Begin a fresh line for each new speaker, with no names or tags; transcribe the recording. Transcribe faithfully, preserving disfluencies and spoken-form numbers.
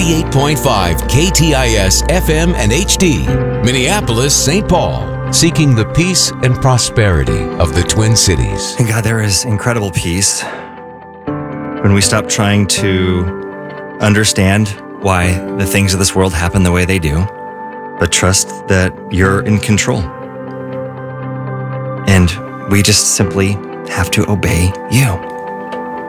ninety-eight point five K T I S F M and H D, Minneapolis, Saint Paul, seeking the peace and prosperity of the Twin Cities.
And God, there is incredible peace when we stop trying to understand why the things of this world happen the way they do, but trust that you're in control. And we just simply have to obey you.